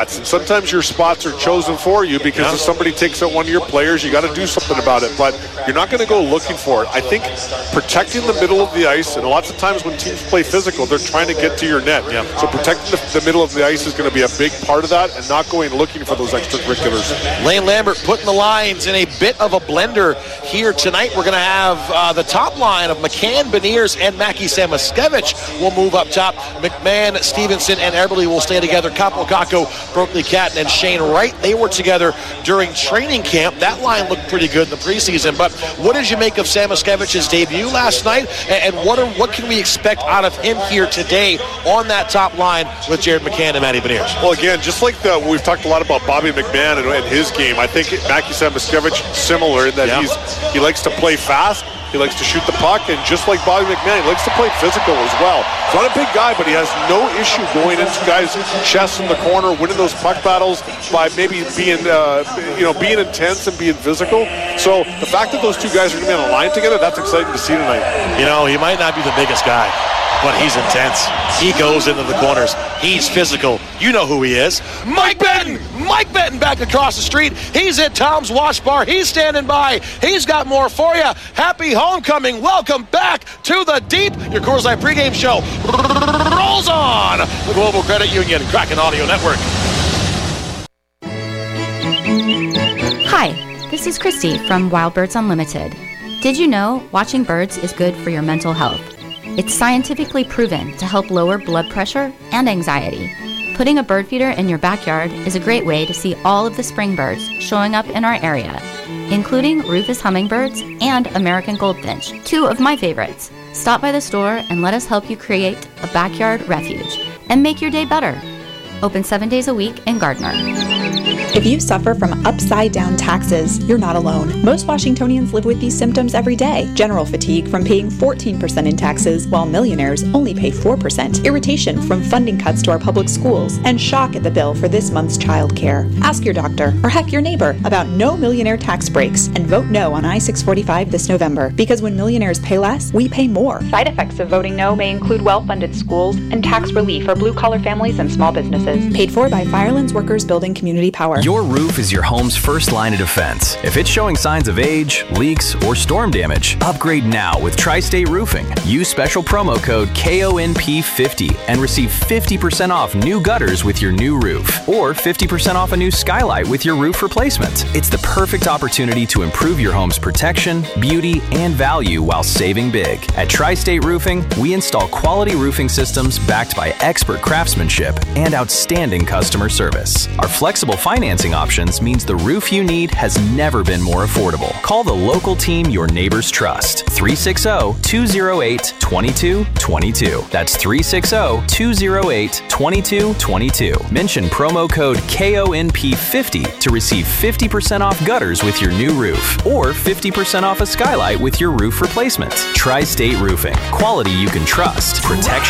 Sometimes your spots are chosen for you because if somebody takes out one of your players, you got to do something about it. But you're not going to go looking for it. I think protecting the middle of the ice, and lots of times when teams play physical, they're trying to get to your net. So protecting the middle of the ice is going to be a big part of that, and not going looking for those extracurriculars. Lane Lambert putting the lines in a bit of a blender here tonight. We're going to have the top line of McCann, Beniers, and Mackie Samoskevich will move up top. McMahon, Stevenson, and Eberle will stay together. Kapokako, Berkeley Catton, and Shane Wright, they were together during training camp. That line looked pretty good in the preseason. But what did you make of Samoskevich's debut last night? And what can we expect out of him here today on that top line with Jared McCann and Matty Beniers? Well, again, just like we've talked a lot about Bobby McMahon and his game, I think Mackie Samoskevich similar in that he likes to play fast. He likes to shoot the puck, and just like Bobby McMahon, he likes to play physical as well. He's not a big guy, but he has no issue going into guys' chests in the corner, winning those puck battles by maybe being intense and being physical. So the fact that those two guys are going to be on a line together, that's exciting to see tonight. He might not be the biggest guy, but he's intense. He goes into the corners. He's physical. You know who he is. Mike Benton! Mike Benton back across the street. He's at Tom's Wash Bar. He's standing by. He's got more for you. Happy homecoming. Welcome back to the Deep. Your Coors Light pregame show rolls on. The Global Credit Union Kraken Audio Network. Hi, this is Christy from Wild Birds Unlimited. Did you know watching birds is good for your mental health? It's scientifically proven to help lower blood pressure and anxiety. Putting a bird feeder in your backyard is a great way to see all of the spring birds showing up in our area, including Rufus hummingbirds and American goldfinch, two of my favorites. Stop by the store and let us help you create a backyard refuge and make your day better. Open 7 days a week in Gardner. If you suffer from upside-down taxes, you're not alone. Most Washingtonians live with these symptoms every day. General fatigue from paying 14% in taxes, while millionaires only pay 4%. Irritation from funding cuts to our public schools, and shock at the bill for this month's child care. Ask your doctor, or heck your neighbor, about no millionaire tax breaks, and vote no on I-645 this November. Because when millionaires pay less, we pay more. Side effects of voting no may include well-funded schools and tax relief for blue-collar families and small businesses. Paid for by Firelands Workers Building Community Power. Your roof is your home's first line of defense. If it's showing signs of age, leaks, or storm damage, upgrade now with Tri-State Roofing. Use special promo code KONP50 and receive 50% off new gutters with your new roof, or 50% off a new skylight with your roof replacement. It's the perfect opportunity to improve your home's protection, beauty, and value while saving big. At Tri-State Roofing, we install quality roofing systems backed by expert craftsmanship and outstanding customer service. Our flexible financing options means the roof you need has never been more affordable. Call the local team your neighbors trust. 360-208-2222. That's 360-208-2222. Mention promo code KONP50 to receive 50% off gutters with your new roof, or 50% off a skylight with your roof replacement. Tri-State Roofing. Quality you can trust. Protection